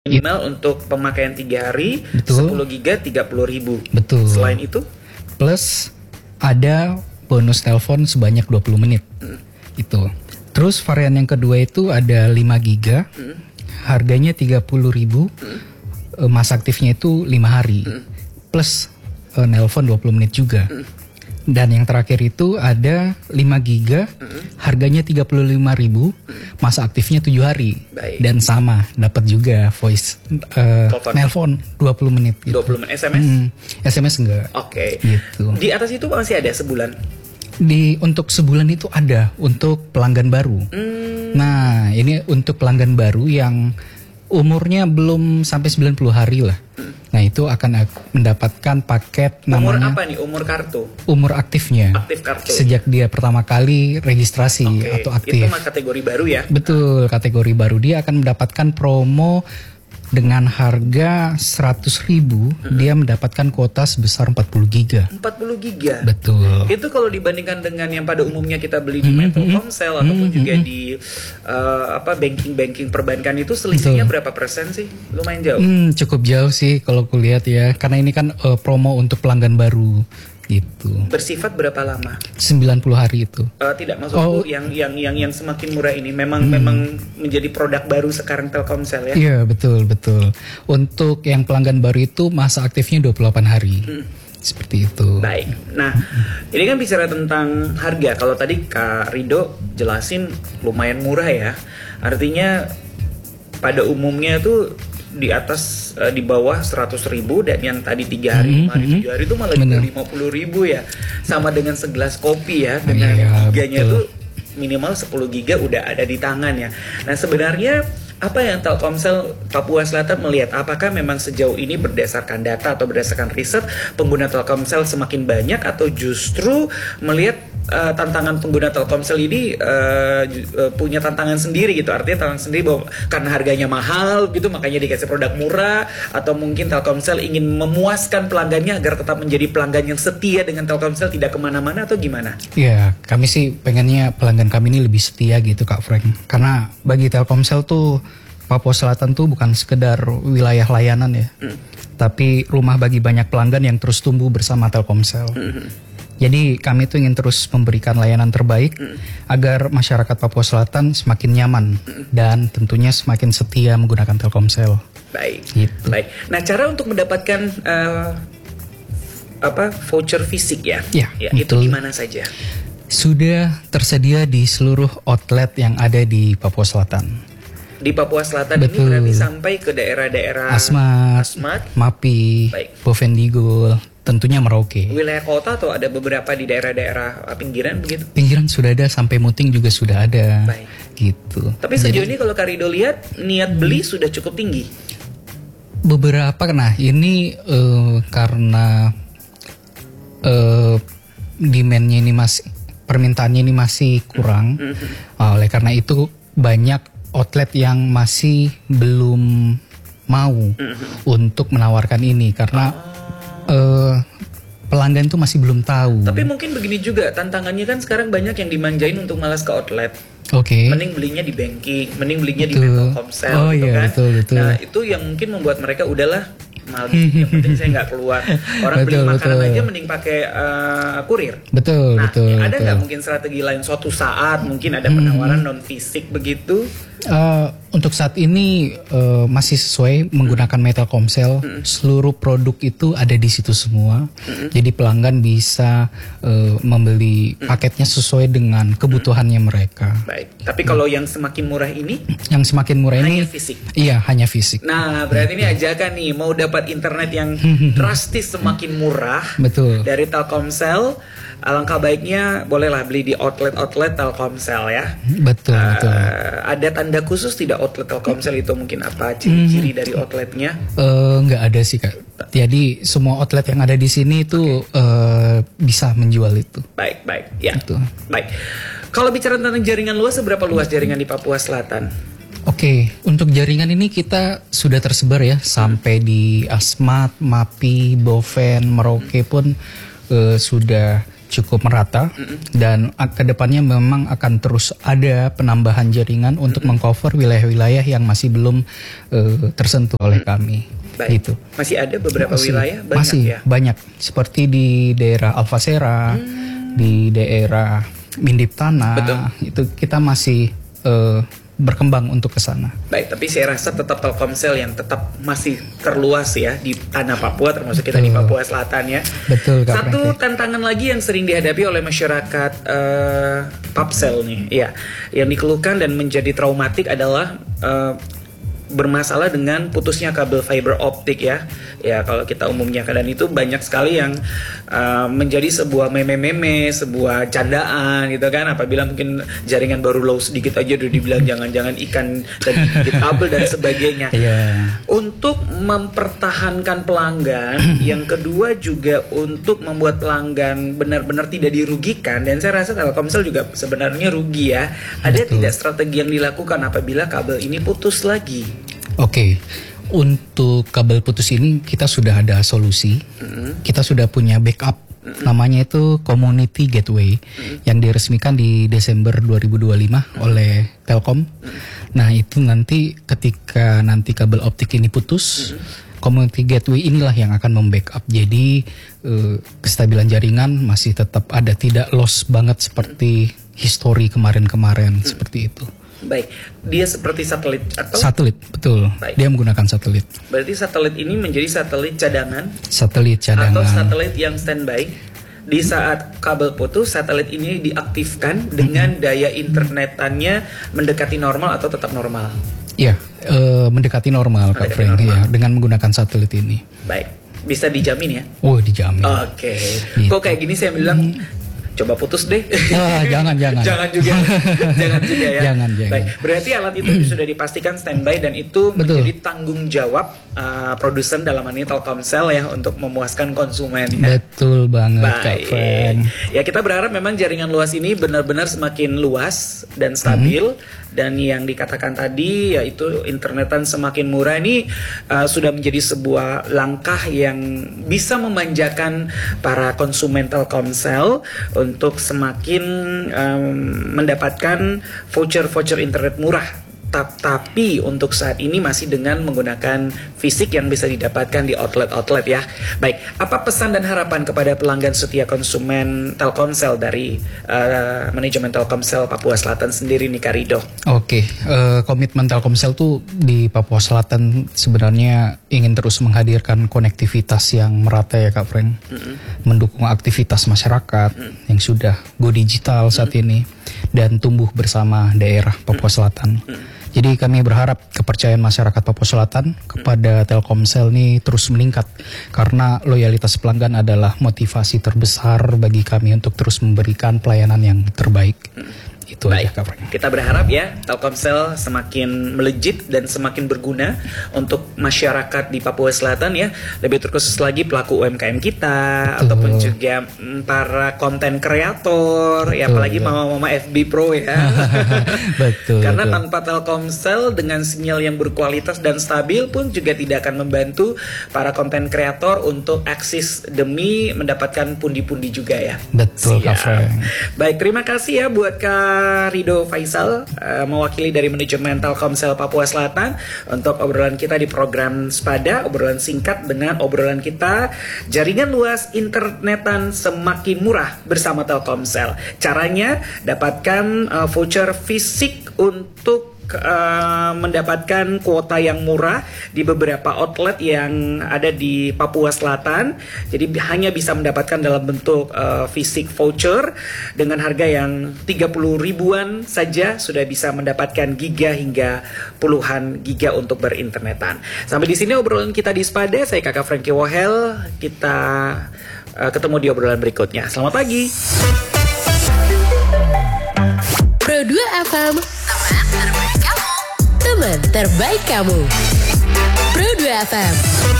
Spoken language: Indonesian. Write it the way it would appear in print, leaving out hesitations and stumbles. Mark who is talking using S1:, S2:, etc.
S1: Minimal untuk pemakaian 3 hari,
S2: Betul.
S1: 10 giga 30.000.
S2: Betul.
S1: Selain itu,
S2: Plus ada bonus telepon sebanyak 20 menit. Itu. Terus varian yang kedua itu ada 5 giga. Harganya 30.000. Masa aktifnya itu 5 hari. Plus nelpon 20 menit juga. Dan yang terakhir itu ada 5 giga, harganya 35.000, masa aktifnya 7 hari.
S1: Baik.
S2: Dan sama, dapat juga voice nelpon 20 menit gitu.
S1: 20 menit SMS.
S2: SMS enggak.
S1: Oke.
S2: Gitu.
S1: Di atas itu masih ada sebulan.
S2: Untuk sebulan itu ada untuk pelanggan baru. Nah, ini untuk pelanggan baru yang umurnya belum sampai 90 hari lah. Nah, itu akan mendapatkan paket
S1: Umur
S2: namanya
S1: apa nih? Umur kartu?
S2: umur aktifnya.
S1: Aktif kartu.
S2: Sejak dia pertama kali registrasi
S1: Oke,
S2: atau aktif.
S1: itu mah kategori baru ya?
S2: Betul, kategori baru. Dia akan mendapatkan promo dengan harga 100.000, dia mendapatkan kuota sebesar 40 giga.
S1: 40 giga.
S2: Betul.
S1: Itu kalau dibandingkan dengan yang pada umumnya kita beli di Telkomsel ataupun juga di banking perbankan itu selisihnya berapa persen sih? Lumayan jauh.
S2: Cukup jauh sih kalau kulihat ya, karena ini kan promo untuk pelanggan baru gitu.
S1: Bersifat berapa lama?
S2: 90 hari itu.
S1: Tidak maksudku yang semakin murah ini memang menjadi produk baru sekarang Telkomsel ya.
S2: Iya, betul. Untuk yang pelanggan baru itu masa aktifnya 28 hari. Seperti itu.
S1: Baik. Nah, ini kan bicara tentang harga. Kalau tadi Kak Rido jelasin lumayan murah ya. Artinya pada umumnya tuh di atas di bawah 100.000, dan yang tadi 3 hari, 5 hari, 7 hari itu malah juga 50.000 ya. Sama dengan segelas kopi ya, dengan giganya tuh minimal 10 giga udah ada di tangan ya. Nah, sebenarnya apa yang Telkomsel Papua Selatan melihat? Apakah memang sejauh ini berdasarkan data atau berdasarkan riset pengguna Telkomsel semakin banyak, atau justru melihat tantangan pengguna Telkomsel ini punya tantangan sendiri gitu? Artinya tantangan sendiri bahwa karena harganya mahal gitu makanya dikasih produk murah, atau mungkin Telkomsel ingin memuaskan pelanggannya agar tetap menjadi pelanggan yang setia dengan Telkomsel, tidak kemana-mana, atau gimana?
S2: Ya, kami sih pengennya pelanggan kami ini lebih setia gitu Kak Frank. Karena bagi Telkomsel tuh Papua Selatan tuh bukan sekedar wilayah layanan ya, tapi rumah bagi banyak pelanggan yang terus tumbuh bersama Telkomsel. Jadi kami tuh ingin terus memberikan layanan terbaik agar masyarakat Papua Selatan semakin nyaman dan tentunya semakin setia menggunakan Telkomsel.
S1: Baik.
S2: Gitu.
S1: Baik. Nah, cara untuk mendapatkan voucher fisik ya?
S2: Ya,
S1: itu
S2: betul.
S1: di mana saja?
S2: Sudah tersedia di seluruh outlet yang ada di Papua Selatan.
S1: Di Papua Selatan
S2: Betul.
S1: ini berarti sampai ke daerah-daerah
S2: Asmat, Mapi,
S1: Baik.
S2: Bovendigul, tentunya Merauke.
S1: wilayah kota, atau ada beberapa di daerah-daerah pinggiran begitu?
S2: Pinggiran sudah ada, sampai Muting juga sudah ada.
S1: Baik.
S2: Gitu.
S1: Tapi sejauh ini kalau Kak Rido lihat niat beli sudah cukup tinggi.
S2: Beberapa, nah ini karena demand-nya ini permintaannya ini masih kurang. Oleh karena itu banyak outlet yang masih belum mau untuk menawarkan ini karena pelanggan itu masih belum tahu.
S1: Tapi mungkin begini juga, tantangannya kan sekarang banyak yang dimanjain untuk malas ke outlet.
S2: Oke.
S1: Mending belinya di banking, mending belinya di
S2: Betul.
S1: Telkomsel
S2: Oh
S1: gitu
S2: iya,
S1: kan.
S2: betul.
S1: Nah, itu yang mungkin membuat mereka udahlah mahal, yang penting saya nggak keluar. Orang beli
S2: Betul,
S1: makanan
S2: betul.
S1: aja mending pakai kurir.
S2: Betul,
S1: Nah,
S2: betul.
S1: ada
S2: betul.
S1: nggak mungkin strategi lain suatu saat mungkin ada penawaran non fisik begitu?
S2: Untuk saat ini masih sesuai menggunakan Telkomsel. Seluruh produk itu ada di situ semua. Jadi pelanggan bisa membeli paketnya sesuai dengan kebutuhannya mereka.
S1: Baik. Tapi kalau yang semakin murah ini
S2: Yang semakin murah
S1: hanya
S2: ini
S1: fisik.
S2: Iya, hanya fisik.
S1: Nah, berarti ini ajakan nih, mau dapat internet yang drastis semakin murah
S2: Betul.
S1: dari Telkomsel, alangkah baiknya bolehlah beli di outlet Telkomsel ya.
S2: Betul, betul.
S1: Ada tanda khusus tidak outlet Telkomsel itu, mungkin apa ciri-ciri dari outletnya?
S2: Nggak ada sih Kak. Jadi semua outlet yang ada di sini itu bisa menjual itu.
S1: Baik, ya.
S2: Betul.
S1: Baik. Kalau bicara tentang jaringan luas, seberapa luas jaringan di Papua Selatan?
S2: Oke, untuk jaringan ini kita sudah tersebar ya sampai di Asmat, Mapi, Boven, Merauke pun sudah cukup merata dan kedepannya memang akan terus ada penambahan jaringan untuk mengcover wilayah-wilayah yang masih belum tersentuh oleh kami.
S1: Baik.
S2: Gitu.
S1: Masih ada beberapa wilayah banyak
S2: masih
S1: ya.
S2: Banyak seperti di daerah Alfasera, di daerah Mindip Tanah.
S1: Betul.
S2: Itu kita masih berkembang untuk ke sana.
S1: Baik, tapi saya rasa tetap Telkomsel yang tetap masih terluas ya di tanah Papua, termasuk kita di Papua Selatan ya.
S2: Betul, Kak
S1: Satu
S2: Franky.
S1: tantangan lagi yang sering dihadapi oleh masyarakat Papsel nih, ya, yang dikeluhkan dan menjadi traumatik adalah bermasalah dengan putusnya kabel fiber optik ya. Ya kalau kita umumnya, dan itu banyak sekali yang menjadi sebuah meme-meme, sebuah candaan gitu kan. Apabila mungkin jaringan baru low sedikit aja udah dibilang jangan-jangan ikan dan gigit kabel dan sebagainya. Untuk mempertahankan pelanggan, yang kedua juga untuk membuat pelanggan benar-benar tidak dirugikan, dan saya rasa Telkomsel juga sebenarnya rugi ya. Ada tidak strategi yang dilakukan apabila kabel ini putus lagi?
S2: Oke, untuk kabel putus ini kita sudah ada solusi. Kita sudah punya backup. Namanya itu Community Gateway yang diresmikan di Desember 2025 oleh Telkom. Nah itu nanti ketika nanti kabel optik ini putus, Community Gateway inilah yang akan membackup. Jadi kestabilan jaringan masih tetap ada, tidak loss banget seperti histori kemarin-kemarin seperti itu.
S1: Baik, dia seperti satelit atau?
S2: Satelit, betul.
S1: Baik.
S2: Dia menggunakan satelit.
S1: Berarti satelit ini menjadi satelit cadangan?
S2: Satelit cadangan.
S1: Atau satelit yang standby? Di saat kabel putus, satelit ini diaktifkan dengan daya internetannya mendekati normal atau tetap normal?
S2: Iya, mendekati normal Kak Frank, ya, dengan menggunakan satelit ini.
S1: Baik, bisa dijamin ya?
S2: Oh, dijamin.
S1: Oke.
S2: Gitu.
S1: Kok kayak gini saya bilang, coba putus deh.
S2: Jangan.
S1: Jangan juga. Jangan juga ya.
S2: Jangan.
S1: Baik, berarti alat itu sudah dipastikan standby dan itu menjadi tanggung jawab produsen, dalam hal ini Telkomsel ya, untuk memuaskan konsumen ya.
S2: Betul banget Kak
S1: Baik.
S2: Frank.
S1: Ya kita berharap memang jaringan luas ini benar-benar semakin luas dan stabil. Dan yang dikatakan tadi yaitu internetan semakin murah ini sudah menjadi sebuah langkah yang bisa memanjakan para konsumen Telkomsel untuk semakin mendapatkan voucher-voucher internet murah. Tapi untuk saat ini masih dengan menggunakan fisik yang bisa didapatkan di outlet-outlet ya. Baik, apa pesan dan harapan kepada pelanggan setia konsumen Telkomsel dari manajemen Telkomsel Papua Selatan sendiri nih Kak Rido?
S2: Oke, komitmen Telkomsel tuh di Papua Selatan sebenarnya ingin terus menghadirkan konektivitas yang merata ya Kak Frank. Mendukung aktivitas masyarakat yang sudah go digital saat ini dan tumbuh bersama daerah Papua Selatan. Jadi kami berharap kepercayaan masyarakat Papua Selatan kepada Telkomsel ini terus meningkat, karena loyalitas pelanggan adalah motivasi terbesar bagi kami untuk terus memberikan pelayanan yang terbaik. Itu
S1: Baik,
S2: aja kabarnya.
S1: kita berharap ya Telkomsel semakin melejit dan semakin berguna untuk masyarakat di Papua Selatan ya. Lebih terkhusus lagi pelaku UMKM kita, ataupun juga para konten kreator, ya apalagi mama-mama FB Pro ya.
S2: Betul.
S1: Karena tanpa Telkomsel dengan sinyal yang berkualitas dan stabil pun juga tidak akan membantu para konten kreator untuk eksis demi mendapatkan pundi-pundi juga ya.
S2: Betul Kak Frank.
S1: Baik, terima kasih ya buat Kak Rido Faisal, mewakili dari manajemen Telkomsel Papua Selatan, untuk obrolan kita di program Sepada, obrolan singkat dengan obrolan kita jaringan luas internetan semakin murah bersama Telkomsel. Caranya dapatkan voucher fisik untuk mendapatkan kuota yang murah di beberapa outlet yang ada di Papua Selatan. Jadi hanya bisa mendapatkan dalam bentuk fisik voucher dengan harga yang 30 ribuan saja sudah bisa mendapatkan giga hingga puluhan giga untuk berinternetan. Sampai di sini obrolan kita di Sepada. Saya Kakak Franky Wohel. Kita ketemu di obrolan berikutnya. Selamat pagi.
S3: Pro 2 FM, teman terbaik kamu. Pro 2 FM.